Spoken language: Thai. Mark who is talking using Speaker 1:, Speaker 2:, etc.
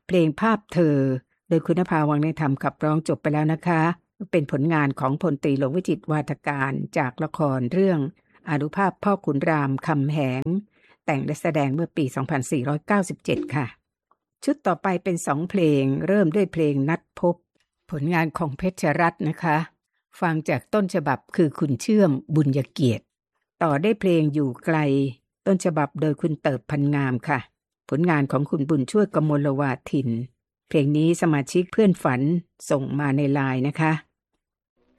Speaker 1: เพลงภาพเธอโดยคุณนภาวังในธรรมขับร้องจบไปแล้วนะคะเป็นผลงานของพลตรีหลวงวิจิตรวาทการจากละครเรื่องอานุภาพพ่อขุนรามคำแหงแต่งและแสดงเมื่อปี 2497 ค่ะชุดต่อไปเป็น2เพลงเริ่มด้วยเพลงนัดพบผลงานของเพชรรัตน์นะคะฟังจากต้นฉบับคือคุณเชื่อมบุญญเกียรติต่อได้เพลงอยู่ไกลต้นฉบับโดยคุณเติบพันงามค่ะผลงานของคุณบุญช่วยกมลวาทินเพลงนี้สมาชิกเพื่อนฝันส่งมาในไลน์นะคะ